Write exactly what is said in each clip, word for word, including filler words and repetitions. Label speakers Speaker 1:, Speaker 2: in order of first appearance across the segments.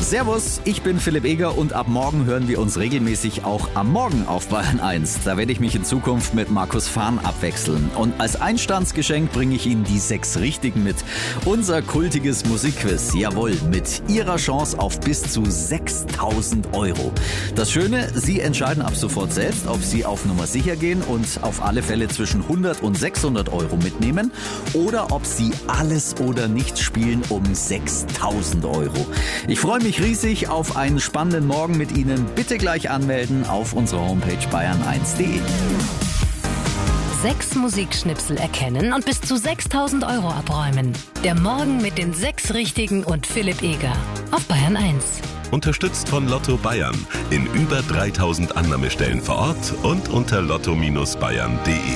Speaker 1: Servus, ich bin Philipp Eger und ab morgen hören wir uns regelmäßig auch am Morgen auf Bayern eins. Da werde ich mich in Zukunft mit Markus Fahn abwechseln. Und als Einstandsgeschenk bringe ich Ihnen die sechs Richtigen mit. Unser kultiges Musikquiz, jawohl, mit Ihrer Chance auf bis zu sechstausend Euro. Das Schöne, Sie entscheiden ab sofort selbst, ob Sie auf Nummer sicher gehen und auf alle Fälle zwischen hundert und sechshundert Euro mitnehmen oder ob Sie alles oder nichts spielen um sechstausend Euro. Ich freue mich riesig auf einen spannenden Morgen mit Ihnen. Bitte gleich anmelden auf unserer Homepage bayern eins punkt de.
Speaker 2: Sechs Musikschnipsel erkennen und bis zu sechstausend Euro abräumen. Der Morgen mit den sechs Richtigen und Philipp Eger auf Bayern eins.
Speaker 3: Unterstützt von Lotto Bayern in über dreitausend Annahmestellen vor Ort und unter lotto Bindestrich bayern punkt de.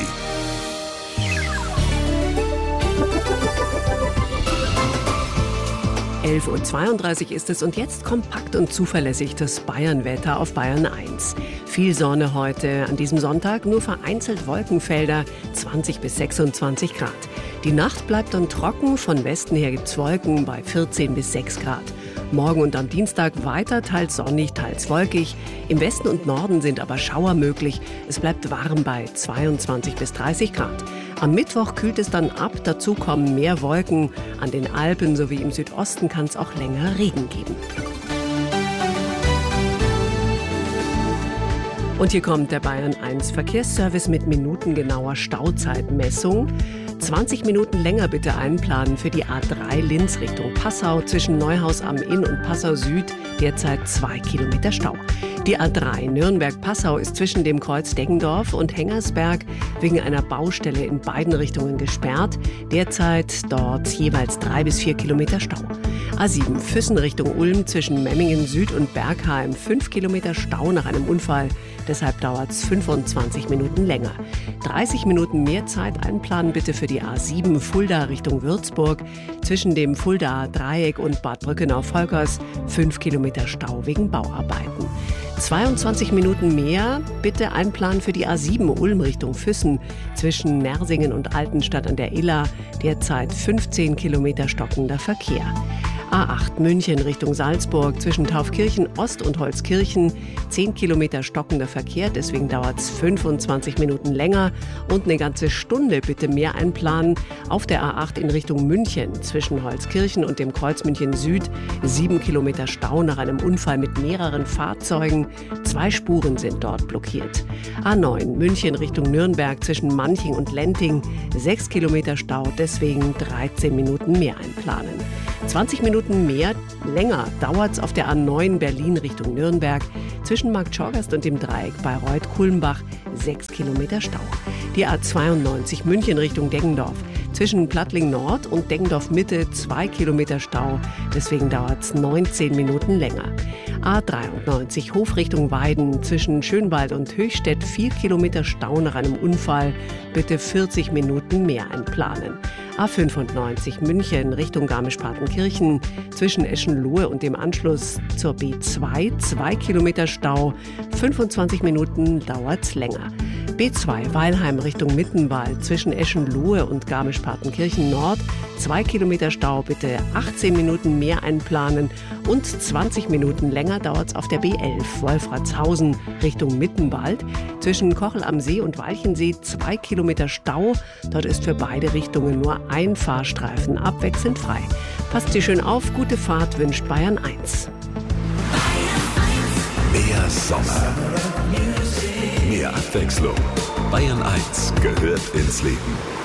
Speaker 4: elf Uhr zweiunddreißig ist es und jetzt kompakt und zuverlässig das Bayern-Wetter auf Bayern eins. Viel Sonne heute an diesem Sonntag, nur vereinzelt Wolkenfelder, zwanzig bis sechsundzwanzig Grad. Die Nacht bleibt dann trocken, von Westen her gibt's Wolken bei vierzehn bis sechs Grad. Morgen und am Dienstag weiter teils sonnig, teils wolkig. Im Westen und Norden sind aber Schauer möglich. Es bleibt warm bei zweiundzwanzig bis dreißig Grad. Am Mittwoch kühlt es dann ab, dazu kommen mehr Wolken. An den Alpen sowie im Südosten kann es auch länger Regen geben. Und hier kommt der Bayern eins Verkehrsservice mit minutengenauer Stauzeitmessung. zwanzig Minuten länger bitte einplanen für die A drei Linz Richtung Passau zwischen Neuhaus am Inn und Passau Süd, derzeit zwei Kilometer Stau. Die A drei Nürnberg-Passau ist zwischen dem Kreuz Deggendorf und Hengersberg wegen einer Baustelle in beiden Richtungen gesperrt. Derzeit dort jeweils drei bis vier Kilometer Stau. A sieben Füssen Richtung Ulm zwischen Memmingen Süd und Bergheim fünf Kilometer Stau nach einem Unfall. Deshalb dauert es fünfundzwanzig Minuten länger. dreißig Minuten mehr Zeit einplanen bitte für die A sieben Fulda Richtung Würzburg. Zwischen dem Fuldaer Dreieck und Bad Brückenau-Volkers fünf Kilometer Stau wegen Bauarbeiten. zweiundzwanzig Minuten mehr bitte einplanen für die A sieben Ulm Richtung Füssen. Zwischen Nersingen und Altenstadt an der Iller derzeit fünfzehn Kilometer stockender Verkehr. A acht München Richtung Salzburg zwischen Taufkirchen Ost und Holzkirchen zehn Kilometer stockender Verkehr, deswegen dauert es fünfundzwanzig Minuten länger und eine ganze Stunde bitte mehr einplanen. Auf der A acht in Richtung München zwischen Holzkirchen und dem Kreuz München Süd sieben Kilometer Stau nach einem Unfall mit mehreren Fahrzeugen. Zwei Spuren sind dort blockiert. A neun München Richtung Nürnberg zwischen Manching und Lenting sechs Kilometer Stau, deswegen dreizehn Minuten mehr einplanen. zwanzig Minuten mehr, länger dauert es auf der A neun Berlin Richtung Nürnberg zwischen Marktschorgast und dem Dreieck Bayreuth-Kulmbach sechs Kilometer Stau. Die A zweiundneunzig München Richtung Deggendorf zwischen Plattling Nord und Deggendorf Mitte zwei Kilometer Stau, deswegen dauert es neunzehn Minuten länger. A dreiundneunzig Hof Richtung Weiden zwischen Schönwald und Höchstädt vier Kilometer Stau nach einem Unfall, bitte vierzig Minuten mehr einplanen. A fünfundneunzig München Richtung Garmisch-Partenkirchen zwischen Eschenlohe und dem Anschluss zur B zwei zwei Kilometer Stau, fünfundzwanzig Minuten dauert's länger. B zwei Weilheim Richtung Mittenwald zwischen Eschenlohe und Garmisch-Partenkirchen Nord zwei Kilometer Stau, bitte achtzehn Minuten mehr einplanen und zwanzig Minuten länger dauert's auf der B elf Wolfratshausen Richtung Mittenwald zwischen Kochel am See und Walchensee zwei Kilometer Stau. Dort ist für beide Richtungen nur ein Fahrstreifen abwechselnd frei. Passt Sie schön auf, gute Fahrt wünscht Bayern eins.
Speaker 3: Mehr Sommer, mehr Abwechslung. Bayern eins gehört ins Leben.